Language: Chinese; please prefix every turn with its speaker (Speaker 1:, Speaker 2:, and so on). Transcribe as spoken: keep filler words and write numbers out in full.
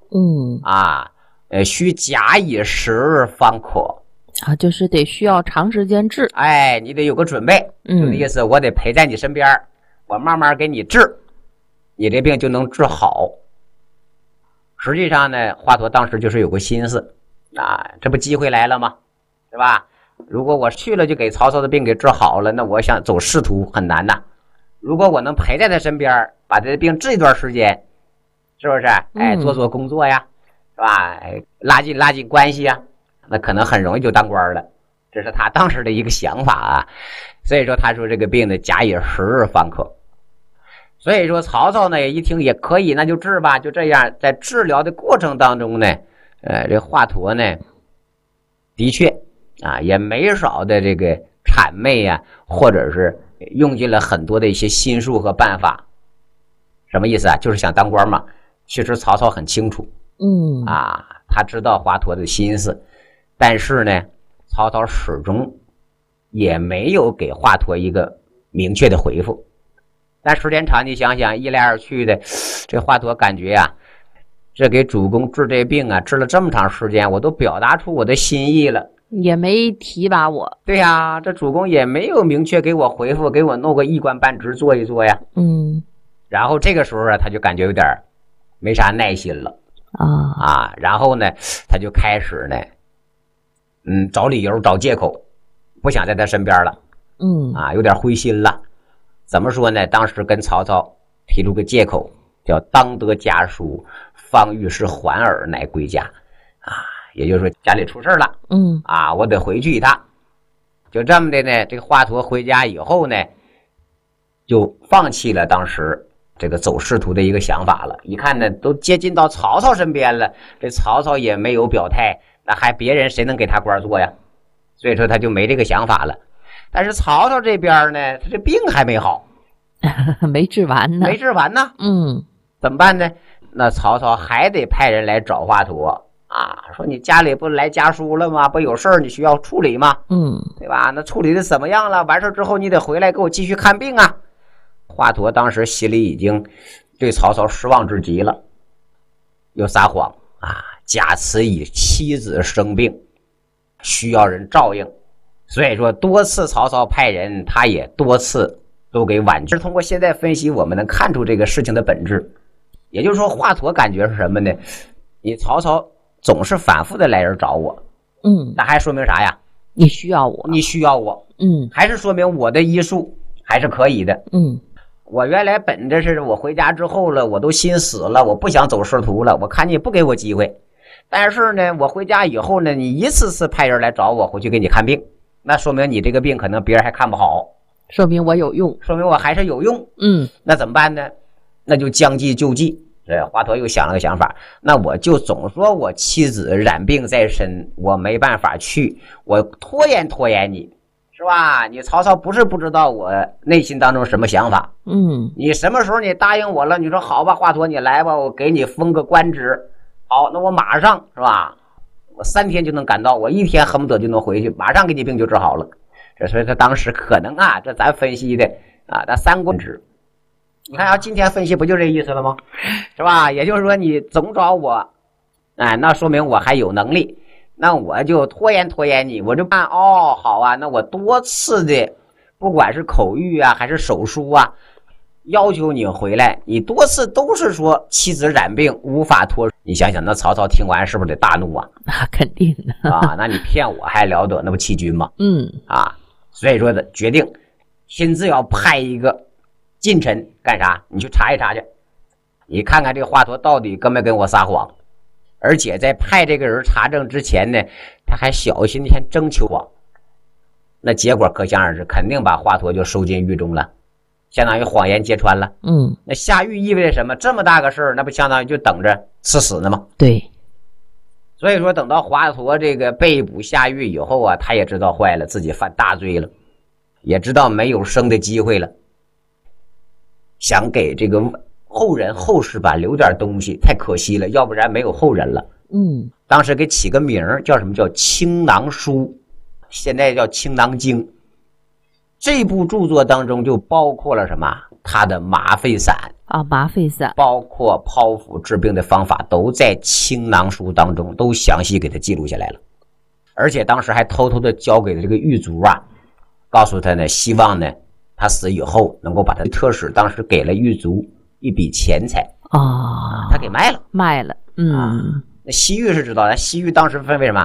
Speaker 1: 嗯
Speaker 2: 啊，呃，需假以时日方可
Speaker 1: 啊，就是得需要长时间治。
Speaker 2: 哎，你得有个准备，就这意思，我得陪在你身边，我慢慢给你治，你这病就能治好。实际上呢，华佗当时就是有个心思啊，这不机会来了吗？是吧？如果我去了就给曹操的病给治好了，那我想走仕途很难呐。如果我能陪在他身边，把这病治一段时间，是不是？哎，做做工作呀，是吧？哎，拉近拉近关系呀，那可能很容易就当官了。这是他当时的一个想法啊。所以说，他说这个病呢，假以时日方可。所以说，曹操呢一听也可以，那就治吧。就这样，在治疗的过程当中呢，呃，这华佗呢，的确啊，也没少的这个谄媚啊，或者是用尽了很多的一些心术和办法。什么意思啊？就是想当官嘛。其实曹操很清楚，
Speaker 1: 嗯
Speaker 2: 啊，他知道华佗的心思，但是呢，曹操始终也没有给华佗一个明确的回复。但时间长，你想想，一来二去的，这华佗感觉啊，这给主公治这病啊，治了这么长时间，我都表达出我的心意了，
Speaker 1: 也没提拔我。
Speaker 2: 对呀，这主公也没有明确给我回复，给我弄个一官半职做一做呀。
Speaker 1: 嗯，
Speaker 2: 然后这个时候啊，他就感觉有点没啥耐心了
Speaker 1: 啊
Speaker 2: 啊，然后呢，他就开始呢，嗯，找理由找借口，不想在他身边了。
Speaker 1: 嗯
Speaker 2: 啊，有点灰心了。怎么说呢？当时跟曹操提出个借口，叫当得家书，方欲是还尔，乃归家。啊，也就是说家里出事了，
Speaker 1: 嗯
Speaker 2: 啊，我得回去一趟。就这么的呢，这个华佗回家以后呢，就放弃了当时这个走仕途的一个想法了。一看呢，都接近到曹操身边了，这曹操也没有表态，那还别人谁能给他官做呀？所以说他就没这个想法了。但是曹操这边呢，他这病还没好，
Speaker 1: 没治完呢，
Speaker 2: 没治完呢。
Speaker 1: 嗯，
Speaker 2: 怎么办呢？那曹操还得派人来找华佗啊，说你家里不来家书了吗？不有事儿你需要处理吗？
Speaker 1: 嗯，
Speaker 2: 对吧？那处理的怎么样了？完事之后你得回来给我继续看病啊。华佗当时心里已经对曹操失望至极了，又撒谎啊，假辞以妻子生病，需要人照应。所以说多次曹操派人，他也多次都给婉拒。通过现在分析，我们能看出这个事情的本质。也就是说，华佗感觉是什么呢？你曹操总是反复的来人找我，
Speaker 1: 嗯，
Speaker 2: 那还说明啥呀？
Speaker 1: 你需要我，
Speaker 2: 你需要我，
Speaker 1: 嗯，
Speaker 2: 还是说明我的医术还是可以的。
Speaker 1: 嗯，
Speaker 2: 我原来本着是我回家之后了，我都心死了，我不想走仕途了，我看你不给我机会。但是呢，我回家以后呢，你一次次派人来找我，回去给你看病，那说明你这个病可能别人还看不好，
Speaker 1: 说明我有用，
Speaker 2: 说明我还是有用。
Speaker 1: 嗯，
Speaker 2: 那怎么办呢？那就将计就计。这华佗又想了个想法，那我就总说我妻子染病在身，我没办法去，我拖延拖延你，是吧？你曹操不是不知道我内心当中什么想法，
Speaker 1: 嗯，
Speaker 2: 你什么时候你答应我了？你说好吧，华佗你来吧，我给你封个官职。好，那我马上是吧？我三天就能赶到，我一天恨不得就能回去，马上给你病就治好了。这所以他当时可能啊，这咱分析的啊，他三官职。你看啊，今天分析不就这意思了吗？是吧？也就是说你总找我，哎，那说明我还有能力，那我就拖延拖延你，我就办哦，好啊，那我多次的，不管是口谕啊还是手书啊，要求你回来，你多次都是说妻子染病无法脱。你想想，那曹操听完是不是得大怒啊？
Speaker 1: 那肯定的
Speaker 2: 啊，那你骗我还了得？那不欺君吗？
Speaker 1: 嗯，
Speaker 2: 啊，所以说的决定亲自要派一个近臣干啥？你去查一查去，你看看这个华佗到底跟没跟我撒谎。而且在派这个人查证之前呢，他还小心先征求我。那结果可想而知，肯定把华佗就收进狱中了，相当于谎言揭穿了。
Speaker 1: 嗯，
Speaker 2: 那下狱意味着什么？这么大个事儿，那不相当于就等着赐死呢吗？
Speaker 1: 对。
Speaker 2: 所以说，等到华佗这个被捕下狱以后啊，他也知道坏了，自己犯大罪了，也知道没有生的机会了，想给这个后人后世吧留点东西，太可惜了，要不然没有后人了。
Speaker 1: 嗯，
Speaker 2: 当时给起个名叫什么？叫《青囊书》，现在叫《青囊经》。这部著作当中就包括了什么？他的麻沸散
Speaker 1: 啊，麻沸散，
Speaker 2: 包括剖腹治病的方法，都在青囊书当中都详细给他记录下来了。而且当时还偷偷的交给了这个狱卒啊，告诉他呢，希望呢他死以后能够把他的特使，当时给了狱卒一笔钱财
Speaker 1: 啊，
Speaker 2: 他给卖了，
Speaker 1: 卖了，嗯，
Speaker 2: 啊、那西域是知道的，西域当时分为什么？